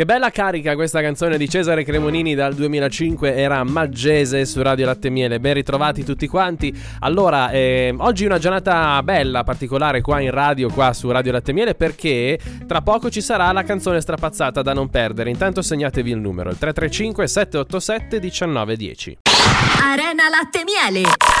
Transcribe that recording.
Che bella carica questa canzone di Cesare Cremonini dal 2005, era Maggese su Radio Latte e Miele. Ben ritrovati tutti quanti. Allora, oggi una giornata bella, particolare qua in radio, qua su Radio Latte e Miele, perché tra poco ci sarà la canzone strapazzata da non perdere. Intanto segnatevi il numero, il 335 787 1910. Arena Latte e Miele.